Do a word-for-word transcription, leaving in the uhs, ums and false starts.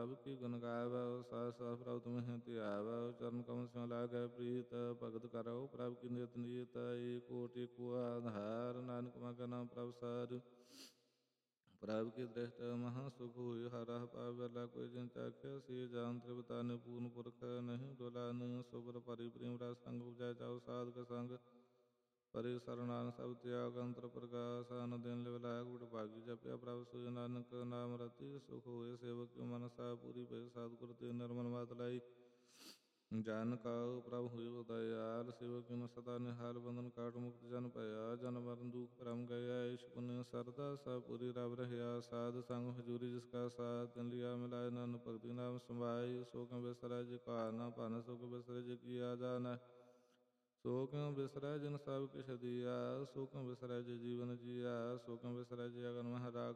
ਪ੍ਰਭ ਕੀ ਗੁਣ ਗਾਵੈ, ਸਾਸ ਸਾਸ ਪ੍ਰਭ ਤੁਮਹਿ ਧਿਆਵੈ। ਚਰਨ ਕਮਲ ਸਿਉ ਲਾਗੈ ਪ੍ਰੀਤ, ਭਗਤ ਕਰਹੁ ਪ੍ਰਭ ਕੀ ਨਿਤ ਨੀਤ। ਏਕ ਓਟ ਏਕੋ ਆਧਾਰ, ਨਾਨਕ ਮਗਨ ਨਾਮ ਪ੍ਰਭ ਸਾਰ। ਪ੍ਰਭ ਕੀ ਦ੍ਰਿਸ਼ਟ ਮਹਾ ਸੁਖ ਹੋਇ, ਹਰ ਰਾਹ ਪਾਵੈ ਵਿਰਲਾ ਕੋਈ। ਜਿਨ ਚਾਖਿਆ ਸੇ ਜਾਨ ਤ੍ਰਿਪਤਾਨ, ਪੂਰਨ ਪੁਰਖ ਨਹੀਂ ਡੋਲਾਨ। ਸੋਬਰ ਭਰੀ ਪ੍ਰੇਮ ਰਸ ਸੰਗ, ਉਪਜੈ ਚਾਉ ਸਾਧਕ ਸੰਗ। ਪਰੇ ਸਰਨਾਨ ਸਭ ਤਿਆਗ, ਅੰਤਰ ਪ੍ਰਗਾਸ ਅਨ ਦਿਨ ਲਿਵ ਲਾਇਕ। ਬਡਭਾਗੀ ਜਪਿਆ ਪ੍ਰਭ ਸੋਈ, ਨਾਨਕ ਨਾਮ ਰਤੀ ਸੁਖ ਹੋਇ। ਸੇਵਕ ਕੀ ਮਨਸਾ ਪੂਰੀ ਭਈ, ਸਤਿਗੁਰ ਤੇ ਨਿਰਮਲ ਮਤ ਲਈ। ਜਨ ਕਉ ਪ੍ਰਭ ਹੋਇ ਦਇਆਲ, ਸੇਵਕ ਬਿਨ ਸਦਾ ਨਿਹਾਲ। ਬੰਧਨ ਕਾਟ ਮੁਕਤ ਜਨ ਭਇਆ, ਜਨ ਮਰਨ ਦੁਖ ਭਰਮ ਗਇਆ। ਈਸ਼ ਪੁਨ ਸਰਦਾ ਸਭ ਪੁਰੀ, ਰਵ ਰਹਿਆ ਸਾਧ ਸੰਗ। ਹਜ਼ੂਰੀ ਜਿਸ ਕਾ ਸਾਥ, ਤਿਨ ਲਿਆ ਮਿਲਾਇ। ਨਾਨਕ ਭਗਤੀ ਨਾਮ ਸਮਾਈ, ਸੋ ਕਿਉ ਬਿਸਰੈ ਜੇ ਕਾ ਨਾ ਭਾਨੈ। ਸੋ ਕਿਉ ਬਿਸਰੈ ਜੇ ਕੀਆ ਜਾਣੈ, ਸੋ ਕਿਉ ਬਿਸਰੈ ਜਿਨ ਸਭ ਕਿਛ ਦੀਆ। ਸੋ ਕਿਉ ਬਿਸਰੈ ਜੇ ਜੀਵਨ ਜੀਆ, ਸੋ ਕਿਉ ਬਿਸਰੈ ਜੇ ਅਗਨ ਮਹਿ ਰਾਖ।